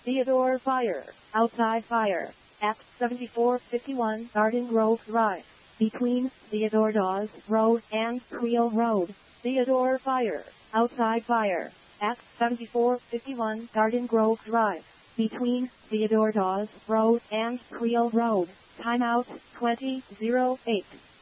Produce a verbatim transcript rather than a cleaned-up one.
Theodore Fire, outside fire, at seventy-four fifty-one Garden Grove Drive, between Theodore Dawes Road and Creel Road. Theodore Fire, outside fire, at seventy-four fifty-one Garden Grove Drive, between Theodore Dawes Road and Creel Road. Timeout twenty oh eight.